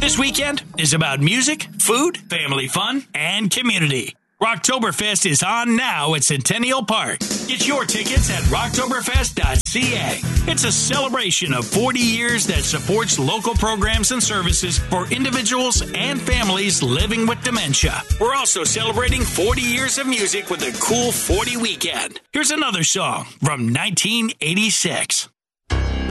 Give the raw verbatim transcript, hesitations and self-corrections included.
This weekend is about music, food, family fun, and community. Rocktoberfest is on now at Centennial Park. Get your tickets at rocktoberfest dot c a. It's a celebration of forty years that supports local programs and services for individuals and families living with dementia. We're also celebrating forty years of music with a cool forty weekend. Here's another song from nineteen eighty-six.